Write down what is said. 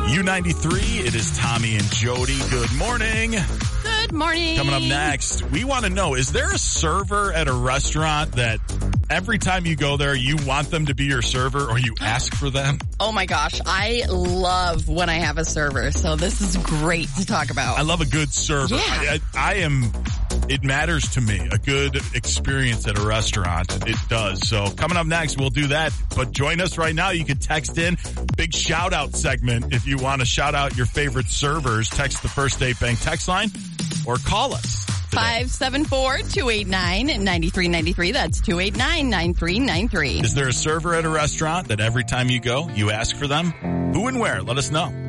U93, it is Tommy and Jody. Good morning. Good morning. Coming up next, we want to know, is there a server at a restaurant that every time you go there, you want them to be your server or you ask for them? Oh my gosh, I love when I have a server, so this is great to talk about. I love a good server. Yeah. It matters to me. A good experience at a restaurant. It does. So coming up next, we'll do that. But join us right now. You can text in. Big shout out segment. If you want to shout out your favorite servers, text the First State Bank text line or call us. 574-289-9393. That's 289-9393. Is there a server at a restaurant that every time you go, you ask for them? Who and where? Let us know.